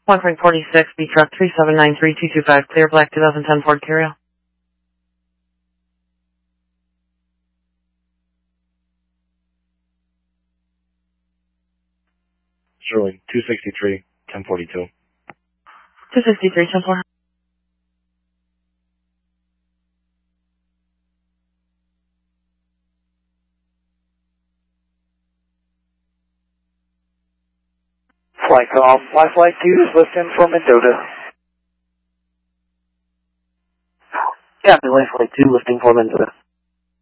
1.46, B truck 3793225, clear black 2010 Ford Carrier. Sterling, 263, 1042. 263, 10-4. Flycom, Flight 2 is listed for Mendota. Captain Flight 2 listing for Mendota.